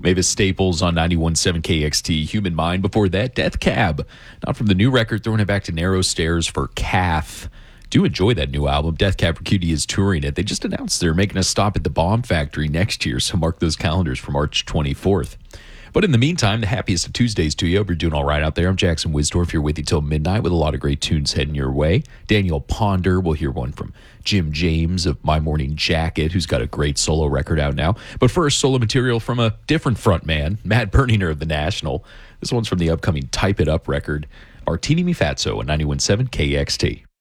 Mavis Staples on 91.7 KXT, Human Mind. Before that, Death Cab. Not from the new record, throwing it back to Narrow Stairs for Kath. Do enjoy that new album. Death Cab for Cutie is touring it. They just announced they're making a stop at the Bomb Factory next year, so mark those calendars for March 24th. But in the meantime, the happiest of Tuesdays to you. Hope you're doing all right out there. I'm Jackson Wisdorf here with you till midnight with a lot of great tunes heading your way. Daniel Ponder, we'll hear one from Jim James of My Morning Jacket, who's got a great solo record out now. But first, solo material from a different frontman, Matt Berninger of The National. This one's from the upcoming Type It Up record, Martini Mi Fatso on 91.7 KXT.